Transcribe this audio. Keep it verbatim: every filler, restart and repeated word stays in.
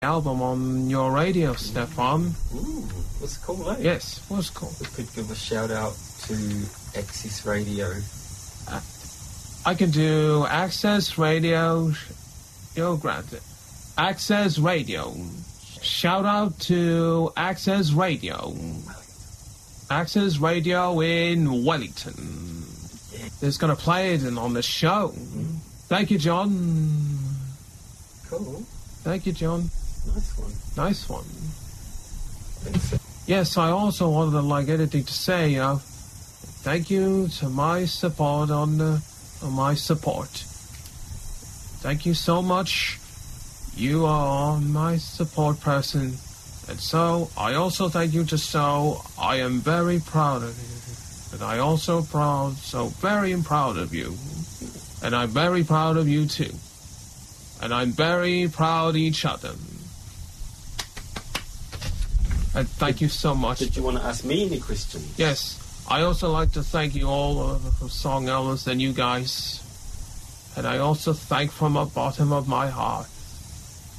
album on your radio, Stefan. Ooh, what's cool, eh? Yes, what's cool. We could give a shout out to Access Radio. Uh, I can do Access Radio. You're granted. Access Radio. Shout out to Access Radio. Access Radio in Wellington. Yeah. It's going to play it on the show. Mm-hmm. Thank you, John. Cool. Thank you, John. Nice one. Nice one. Thanks. Yes, I also wanted to like anything to say, you know. Thank you to my support on, the, on my support. Thank you so much. You are my support person. And so, I also thank you to So. I am very proud of you. And I also proud, so very proud of you. And I'm very proud of you too. And I'm very proud of each other. And thank you so much. Did you want to ask me any questions? Yes. I also like to thank you all, uh, Song Elvis, and you guys. And I also thank from the bottom of my heart